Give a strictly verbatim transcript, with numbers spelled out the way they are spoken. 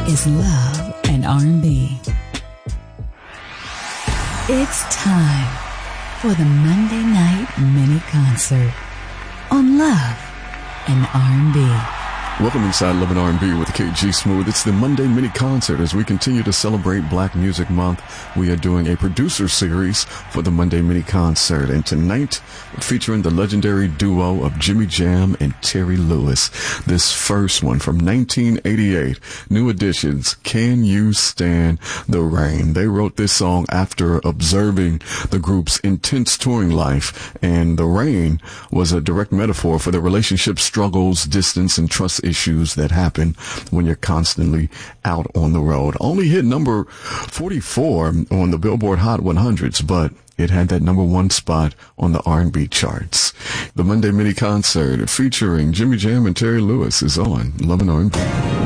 is love and R and B. It's time for the Monday Night Mini Concert on Love and R and B. Welcome inside Love and R and B with K G Smooth. It's the Monday Mini Concert. As we continue to celebrate Black Music Month, we are doing a producer series for the Monday Mini Concert. And tonight, featuring the legendary duo of Jimmy Jam and Terry Lewis. This first one from nineteen eighty-eight, New Editions, Can You Stand the Rain? They wrote this song after observing the group's intense touring life, and the rain was a direct metaphor for the relationship struggles, distance, and trust issues that happen when you're constantly out on the road. Only hit number forty-four on the Billboard Hot one hundreds, but it had that number one spot on the R and B charts. The Monday Mini Concert featuring Jimmy Jam and Terry Lewis is on Love and R and B.